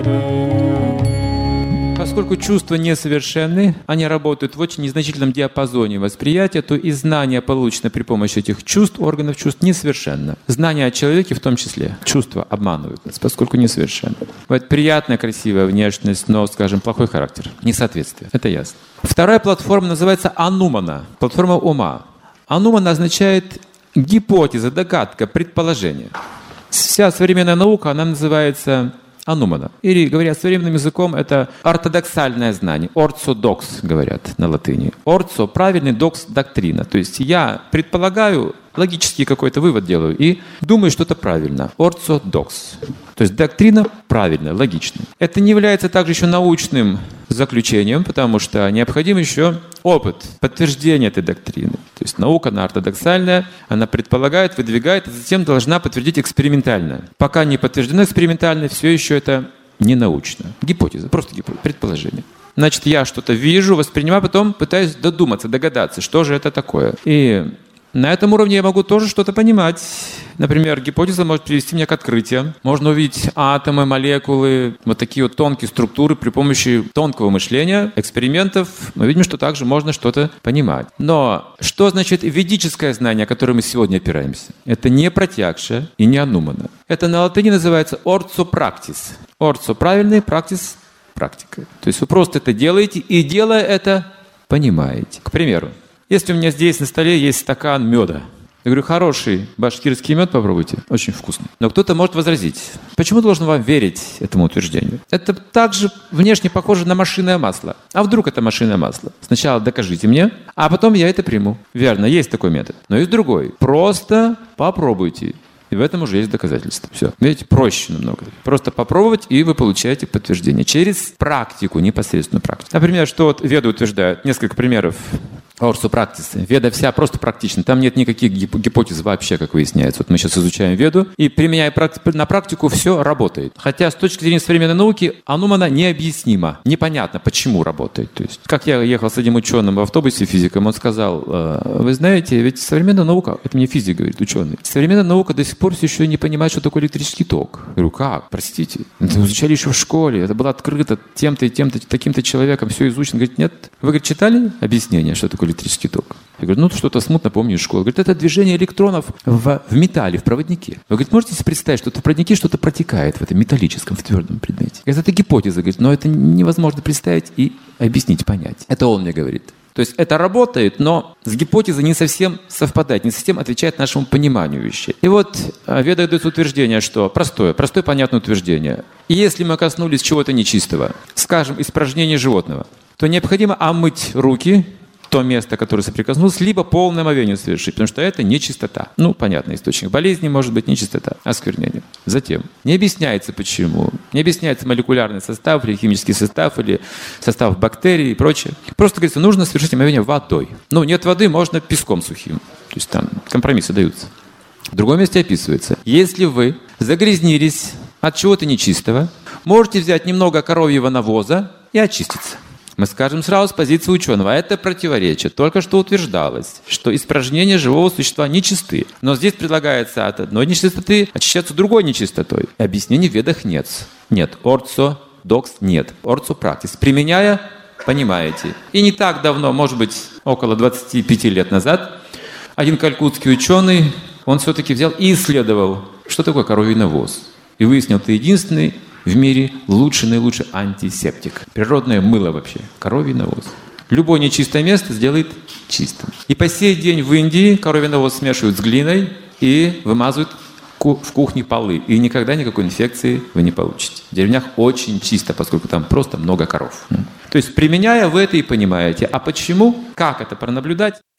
Поскольку чувства несовершенны, они работают в очень незначительном диапазоне восприятия, то и знание, полученное при помощи этих чувств, органов чувств, несовершенно. Знания о человеке в том числе. Чувства обманывают нас, поскольку несовершенны. Бывает приятная, красивая внешность, но, скажем, плохой характер. Несоответствие. Это ясно. Вторая платформа называется анумана, платформа ума. Анумана означает гипотеза, догадка, предположение. Вся современная наука, она называется анумана. Или, говоря современным языком, это ортодоксальное знание. Ортодокс, говорят на латыни. Орцо – правильный, докс – доктрина. То есть я предполагаю, логический какой-то вывод делаю и думаю, что это правильно. Ортодокс. То есть доктрина правильная, логичная. Это не является также еще научным заключением, потому что необходим еще опыт, подтверждение этой доктрины. То есть наука, она ортодоксальная, она предполагает, выдвигает, а затем должна подтвердить экспериментально. Пока не подтверждено экспериментально, все еще это не научно. Гипотеза, просто гипотеза, предположение. Значит, я что-то вижу, воспринимаю, потом пытаюсь додуматься, догадаться, что же это такое. И на этом уровне я могу тоже что-то понимать. Например, гипотеза может привести меня к открытиям. Можно увидеть атомы, молекулы, вот такие вот тонкие структуры при помощи тонкого мышления, экспериментов. Мы видим, что также можно что-то понимать. Но что значит ведическое знание, о котором мы сегодня опираемся? Это не протягша и не анумана. Это на латыни называется орцо-практис. Орцо – правильный, практис – практика. То есть вы просто это делаете и, делая это, понимаете. К примеру, если у меня здесь на столе есть стакан меда, я говорю, хороший башкирский мед попробуйте, очень вкусный. Но кто-то может возразить, почему должен вам верить этому утверждению? Это также внешне похоже на машинное масло. А вдруг это машинное масло? Сначала докажите мне, а потом я это приму. Верно, есть такой метод. Но есть другой. Просто попробуйте. И в этом уже есть доказательства. Все. Видите, проще намного. Просто попробовать, и вы получаете подтверждение. Через практику, непосредственную практику. Например, что вот веды утверждают. Несколько примеров. Орсу-практисы. Веда вся просто практична. Там нет никаких гипотез вообще, как выясняется. Вот мы сейчас изучаем веду, и применяя на практику, все работает. Хотя с точки зрения современной науки, анумана необъяснимо. Непонятно, почему работает. То есть, как я ехал с одним ученым в автобусе, физиком, он сказал, вы знаете, ведь современная наука, это мне физик говорит, ученый, современная наука до сих пор все еще не понимает, что такое электрический ток. Я говорю, как? Простите. Это изучали еще в школе, это было открыто тем-то и тем-то, таким-то человеком, все изучено. Говорит, нет. Вы, говорит, читали объяснение, что такое электрический ток? Я говорю, что-то смутно помню из школы. Говорит, это движение электронов в металле, в проводнике. Вы, говорит, можете себе представить, что в проводнике что-то протекает в этом металлическом, в твердом предмете? Говорит, это гипотеза, говорит, но это невозможно представить и объяснить, понять. Это он мне говорит. То есть это работает, но с гипотезой не совсем совпадает, не совсем отвечает нашему пониманию вещей. И вот веды дают утверждение, что простое понятное утверждение. И если мы коснулись чего-то нечистого, скажем, испражнения животного, то необходимо омыть руки, то место, которое соприкоснулось, либо полное омовение совершить, потому что это нечистота. Понятно, источник болезни может быть нечистота, осквернение. Затем, не объясняется почему, не объясняется молекулярный состав, или химический состав, или состав бактерий и прочее. Просто говорится, нужно совершить омовение водой. Нет воды, можно песком сухим. То есть там компромиссы даются. В другом месте описывается, если вы загрязнились от чего-то нечистого, можете взять немного коровьего навоза и очиститься. Мы скажем сразу с позиции ученого, это противоречие. Только что утверждалось, что испражнения живого существа нечисты. Но здесь предлагается от одной нечистоты очищаться другой нечистотой. Объяснений в ведах нет. Нет. Орцо-докс нет. Орцо-практис. Применяя, понимаете. И не так давно, может быть, около 25 лет назад, один калькутский ученый, он все-таки взял и исследовал, что такое коровий навоз. И выяснил, это единственный в мире наилучший антисептик. Природное мыло вообще. Коровий навоз. Любое нечистое место сделает чистым. И по сей день в Индии коровий навоз смешивают с глиной и вымазывают в кухне полы. И никогда никакой инфекции вы не получите. В деревнях очень чисто, поскольку там просто много коров. То есть, применяя, вы это и понимаете. А почему? Как это пронаблюдать?